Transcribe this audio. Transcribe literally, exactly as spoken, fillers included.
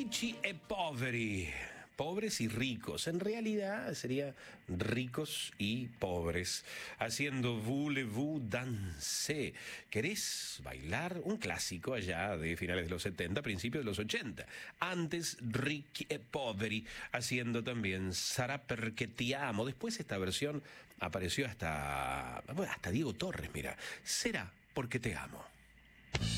Ricci e poveri. Pobres y ricos. En realidad sería ricos y pobres. Haciendo Voulez-vous danser. ¿Querés bailar? Un clásico allá de finales de los setenta, principios de los ochenta. Antes Ricci e poveri. Haciendo también Sarà perché ti amo. Después esta versión apareció hasta, bueno, hasta Diego Torres, mira. Será porque te amo.